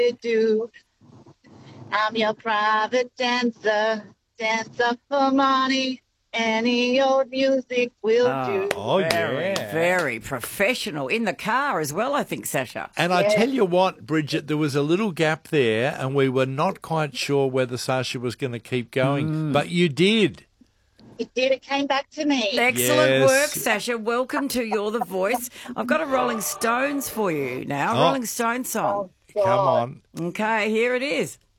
do. I'm your private dancer, dancer for money. Any old music will do. Oh, Very, yeah. very professional. In the car as well, I think, Sasha. And I tell you what, Bridget, there was a little gap there and we were not quite sure whether Sasha was going to keep going, but you did. It did. It came back to me. Excellent Yes. work, Sasha. Welcome to You're the Voice. I've got a Rolling Stones for you now. Oh. Rolling Stones song. Come on. Okay, here it is.